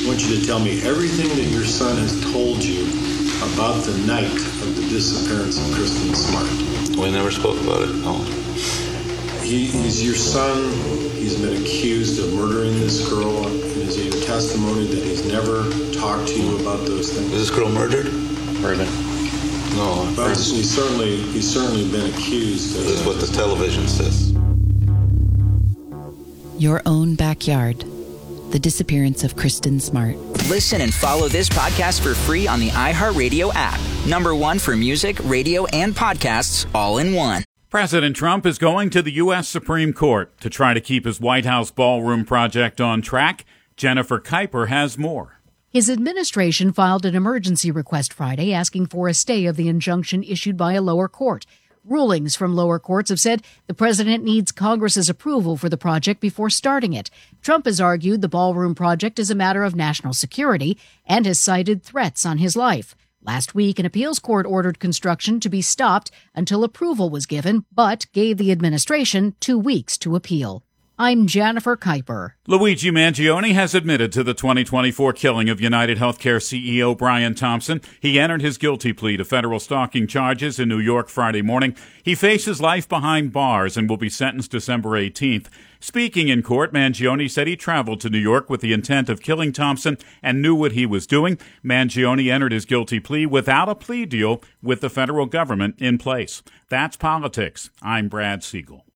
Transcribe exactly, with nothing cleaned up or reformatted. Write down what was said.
want you to tell me everything that your son has told you about the night of the disappearance of Kristen Smart. We never spoke about it, no. He, he's your son. He's been accused of murdering this girl. And is it your testimony that he's never talked to you about those things? Is this girl murdered? Murdered. No. But he's certainly, he's certainly been accused. Of, this is what the television says. Your Own Backyard. The Disappearance of Kristen Smart. Listen and follow this podcast for free on the iHeartRadio app. Number one for music, radio, and podcasts all in one. President Trump is going to the U S Supreme Court to try to keep his White House ballroom project on track. Jennifer Kuiper has more. His administration filed an emergency request Friday asking for a stay of the injunction issued by a lower court. Rulings from lower courts have said the president needs Congress's approval for the project before starting it. Trump has argued the ballroom project is a matter of national security and has cited threats on his life. Last week, an appeals court ordered construction to be stopped until approval was given, but gave the administration two weeks to appeal. I'm Jennifer Kuiper. Luigi Mangione has admitted to the twenty twenty-four killing of United Healthcare C E O Brian Thompson. He entered his guilty plea to federal stalking charges in New York Friday morning. He faces life behind bars and will be sentenced December eighteenth. Speaking in court, Mangione said he traveled to New York with the intent of killing Thompson and knew what he was doing. Mangione entered his guilty plea without a plea deal with the federal government in place. That's politics. I'm Brad Siegel.